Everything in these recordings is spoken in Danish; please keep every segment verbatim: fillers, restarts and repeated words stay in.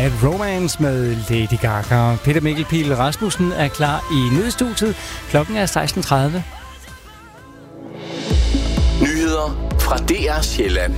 Bad Romance med Lady Gaga. Peter Mikkel Pihl Rasmussen er klar i nyhedsstudiet. Klokken er seksten tredive. Nyheder fra D R Sjælland.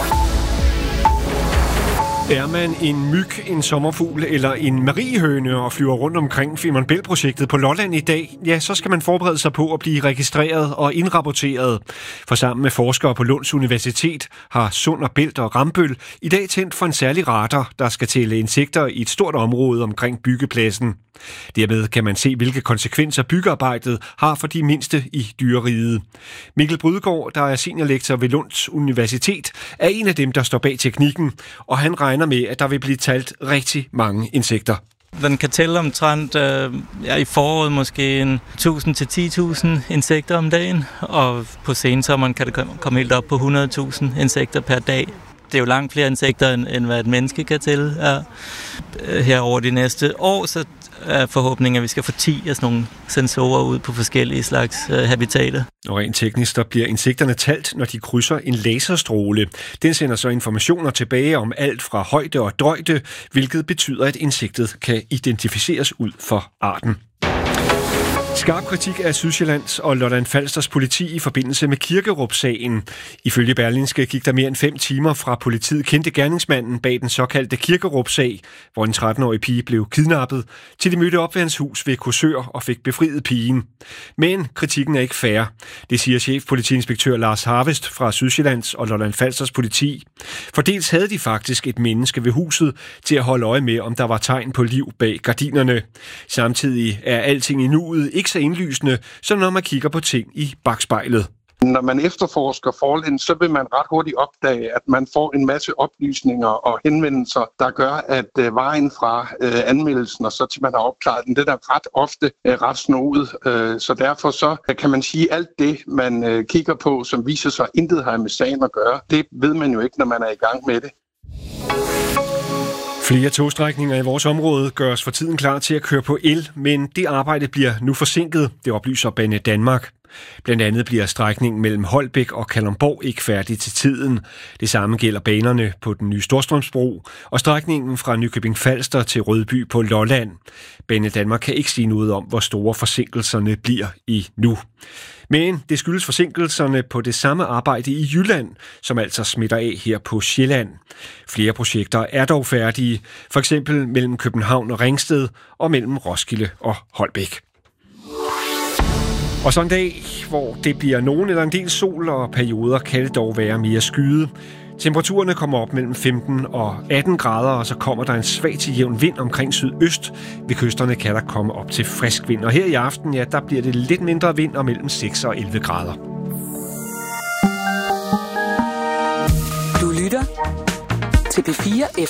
Er man en myg, en sommerfugl eller en mariehøne og flyver rundt omkring Femern Bælt-projektet på Lolland i dag, ja, så skal man forberede sig på at blive registreret og indrapporteret. For sammen med forskere på Lunds Universitet har Sund Bælt og Rambøll i dag tændt for en særlig radar, der skal tælle insekter i et stort område omkring byggepladsen. Dermed kan man se, hvilke konsekvenser byggearbejdet har for de mindste i dyreriget. Mikkel Brydegaard, der er seniorlektor ved Lunds Universitet, er en af dem, der står bag teknikken, og han regner med, at der vil blive talt rigtig mange insekter. Den kan tælle omtrent øh, ja, i foråret måske en tusind til ti tusind insekter om dagen, og på sensommeren kan det komme helt op på hundrede tusind insekter per dag. Det er jo langt flere insekter, end hvad et menneske kan tælle ja. Her over de næste år, så er forhåbningen, at vi skal få ti af sådan nogle sensorer ud på forskellige slags øh, habitater. Og rent teknisk, der bliver insekterne talt, når de krydser en laserstråle. Den sender så informationer tilbage om alt fra højde og drøjde, hvilket betyder, at insektet kan identificeres ud for arten. Skarp kritik af Sydsjællands og Lolland-Falsters politi i forbindelse med Kirkerup-sagen. Ifølge Berlingske gik der mere end fem timer fra politiet kendte gerningsmanden bag den såkaldte Kirkerup-sag, hvor en tretten-årig pige blev kidnappet, til de mødte op ved hans hus ved Korsør og fik befriet pigen. Men kritikken er ikke fair. Det siger chefpolitiinspektør Lars Harvest fra Sydsjællands og Lolland-Falsters politi. For dels havde de faktisk et menneske ved huset til at holde øje med, om der var tegn på liv bag gardinerne. Samtidig er alting i nuet ikke så indlysende, som når man kigger på ting i bakspejlet. Når man efterforsker forholdet, så vil man ret hurtigt opdage, at man får en masse oplysninger og henvendelser, der gør, at øh, vejen fra øh, anmeldelsen og så til man har opklaret den, det er ret ofte øh, ret snoet. Øh, så derfor så kan man sige, alt det, man øh, kigger på, som viser sig intet har med sagen at gøre, det ved man jo ikke, når man er i gang med det. Flere togstrækninger i vores område gøres for tiden klar til at køre på el, men det arbejde bliver nu forsinket, det oplyser Banedanmark. Blandt andet bliver strækningen mellem Holbæk og Kalundborg ikke færdig til tiden. Det samme gælder banerne på den nye Storstrømsbro og strækningen fra Nykøbing Falster til Rødby på Lolland. Banedanmark kan ikke sige noget om, hvor store forsinkelserne bliver i nu. Men det skyldes forsinkelserne på det samme arbejde i Jylland, som altså smitter af her på Sjælland. Flere projekter er dog færdige, for eksempel mellem København og Ringsted og mellem Roskilde og Holbæk. Og så en dag, hvor det bliver nogen eller en del sol og perioder, kan det dog være mere skyde. Temperaturerne kommer op mellem femten og atten grader, og så kommer der en svag til jævn vind omkring sydøst. Ved kysterne kan der komme op til frisk vind. Og her i aften, ja, der bliver det lidt mindre vind og mellem seks og elleve grader. Du lytter til P fire